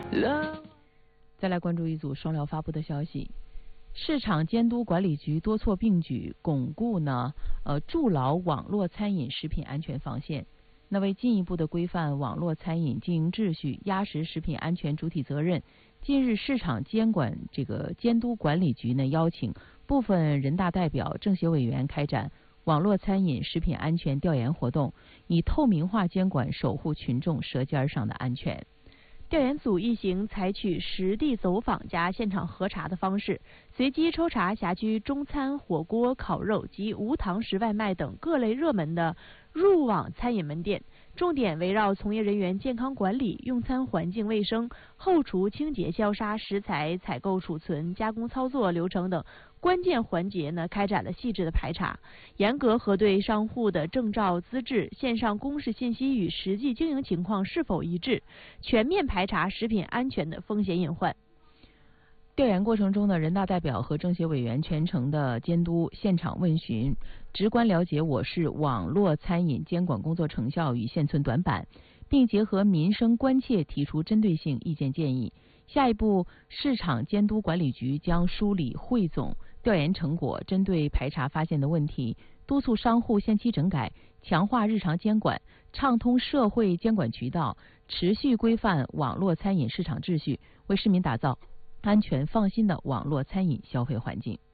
再来关注一组双料发布的消息。市场监督管理局多措并举，巩固筑牢网络餐饮食品安全防线。那为进一步的规范网络餐饮经营秩序，压实食品安全主体责任，近日市场监督管理局邀请部分人大代表、政协委员开展网络餐饮食品安全调研活动，以透明化监管守护群众舌尖上的安全。 调研组一行采取实地走访加现场核查的方式，随机抽查辖区中餐、火锅、烤肉及无堂食外卖等各类热门的入网餐饮门店，重点围绕从业人员健康管理、用餐环境卫生、后厨清洁消杀、食材采购储存、加工操作流程等关键环节开展了细致的排查，严格核对商户的证照资质、线上公示信息与实际经营情况是否一致，全面排查食品安全的风险隐患。 调研过程中呢，人大代表和政协委员全程的监督、现场问询，直观了解我市网络餐饮监管工作成效与现存短板，并结合民生关切提出针对性意见建议。下一步，市场监督管理局将梳理汇总调研成果，针对排查发现的问题，督促商户限期整改，强化日常监管，畅通社会监管渠道，持续规范网络餐饮市场秩序，为市民打造安全放心的网络餐饮消费环境。